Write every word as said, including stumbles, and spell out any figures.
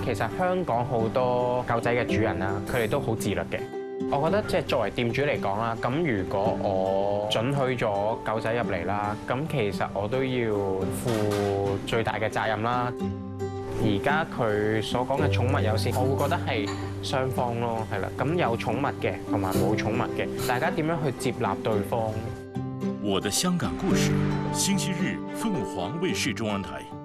其實香港好多狗仔嘅主人啦，佢哋都好自律嘅。我覺得即係作為店主嚟講啦，咁如果我准許咗狗仔入嚟啦，咁其實我都要負最大嘅責任啦。而家佢所講嘅寵物友善，我會覺得係雙方咯，係啦。咁有寵物嘅同埋冇寵物嘅，大家點樣去接納對方？ 我的香港故事，星期日鳳凰衛視中文台。